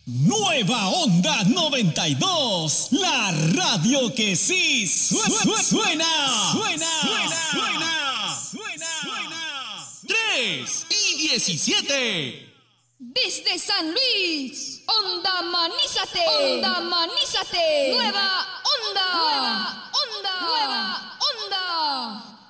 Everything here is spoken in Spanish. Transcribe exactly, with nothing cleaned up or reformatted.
Nueva Onda noventa y dos, la radio que sí suena, suena, suena, suena, suena, suena. tres y diecisiete. Desde San Luis, Onda Manízate, Onda Manízate, Nueva Onda. Nueva